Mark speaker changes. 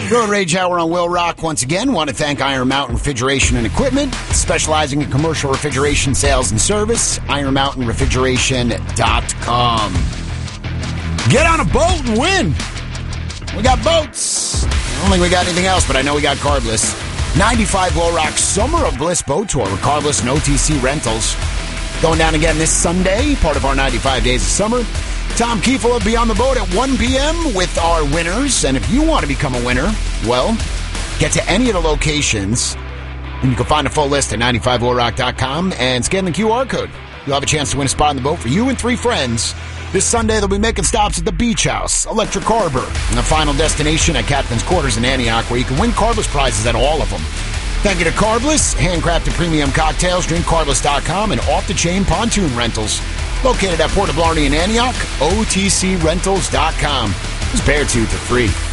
Speaker 1: Road Rage Hour on Will Rock once again. Want to thank Iron Mountain Refrigeration and Equipment, specializing in commercial refrigeration sales and service. IronMountainRefrigeration.com.
Speaker 2: Get on a boat and win.
Speaker 1: We got boats. I don't think we got anything else, but I know we got Carbless. 95 Will Rock Summer of Bliss Boat Tour with Carbless and OTC Rentals. Going down again this Sunday, part of our 95 Days of Summer. Tom Kiefel will be on the boat at 1 p.m. with our winners. And if you want to become a winner, well, get to any of the locations. And you can find a full list at 95willrock.com and scan the QR code. You'll have a chance to win a spot on the boat for you and 3 friends. This Sunday, they'll be making stops at the Beach House, Electric Harbor, and the final destination at Captain's Quarters in Antioch, where you can win Carbless prizes at all of them. Thank you to Carbless, handcrafted premium cocktails, drinkcarbless.com, and off-the-chain pontoon rentals. Located at Port of Blarney in Antioch, OTCRentals.com. It's Beartooth for free.